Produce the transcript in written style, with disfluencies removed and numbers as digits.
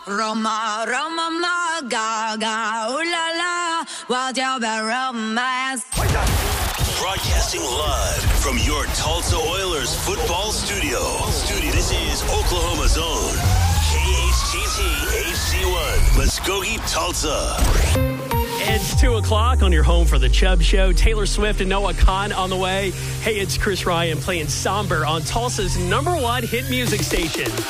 Roma, Roma, ma, gaga, ooh la la, what's your romance? Broadcasting live from your Tulsa Oilers football studio. This is Oklahoma's own KHTT HD1, Muskogee, Tulsa. It's 2 o'clock on your home for the Chubb Show. Taylor Swift and Noah Kahan on the way. Hey, it's Chris Ryan playing Somber on Tulsa's #1 hit music station.